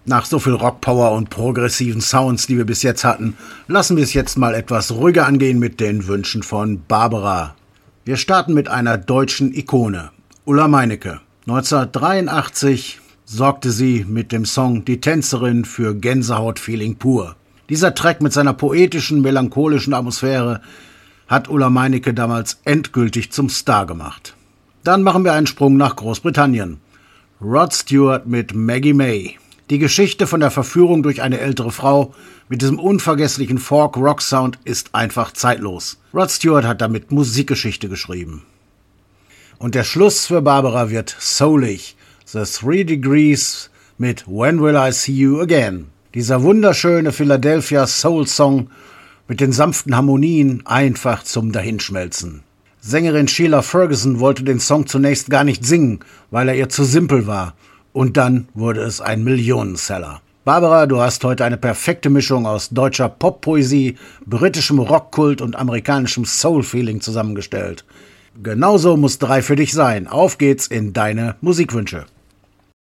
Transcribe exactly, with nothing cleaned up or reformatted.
Nach so viel Rockpower und progressiven Sounds, die wir bis jetzt hatten, lassen wir es jetzt mal etwas ruhiger angehen mit den Wünschen von Barbara. Wir starten mit einer deutschen Ikone, Ulla Meinecke. neunzehnhundertdreiundachtzig sorgte sie mit dem Song Die Tänzerin für Gänsehaut-Feeling pur. Dieser Track mit seiner poetischen, melancholischen Atmosphäre hat Ulla Meinecke damals endgültig zum Star gemacht. Dann machen wir einen Sprung nach Großbritannien. Rod Stewart mit Maggie May. Die Geschichte von der Verführung durch eine ältere Frau mit diesem unvergesslichen Folk-Rock-Sound ist einfach zeitlos. Rod Stewart hat damit Musikgeschichte geschrieben. Und der Schluss für Barbara wird soulig. The Three Degrees mit When Will I See You Again. Dieser wunderschöne Philadelphia Soul-Song mit den sanften Harmonien einfach zum Dahinschmelzen. Sängerin Sheila Ferguson wollte den Song zunächst gar nicht singen, weil er ihr zu simpel war. Und dann wurde es ein Millionenseller. Barbara, du hast heute eine perfekte Mischung aus deutscher Poppoesie, britischem Rockkult und amerikanischem Soul-Feeling zusammengestellt. Genauso muss drei für dich sein. Auf geht's in deine Musikwünsche.